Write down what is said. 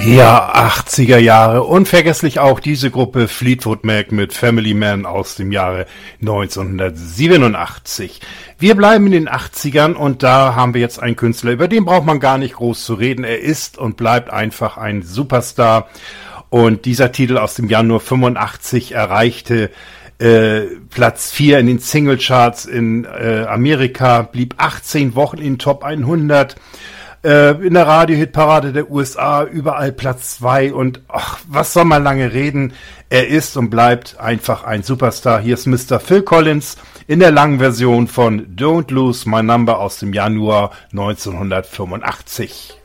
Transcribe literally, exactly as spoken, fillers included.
Ja, achtziger Jahre. Unvergesslich auch diese Gruppe Fleetwood Mac mit Family Man aus dem Jahre neunzehnhundertsiebenundachtzig. Wir bleiben in den achtzigern und da haben wir jetzt einen Künstler, über den braucht man gar nicht groß zu reden. Er ist und bleibt einfach ein Superstar. Und dieser Titel aus dem Januar fünfundachtzig erreichte äh, Platz vier in den Singlecharts in äh, Amerika, blieb achtzehn Wochen in Top hundert. In der Radiohitparade der U S A überall Platz zwei und ach, was soll man lange reden? Er ist und bleibt einfach ein Superstar. Hier ist Mister Phil Collins in der langen Version von Don't Lose My Number aus dem Januar neunzehnhundertfünfundachtzig.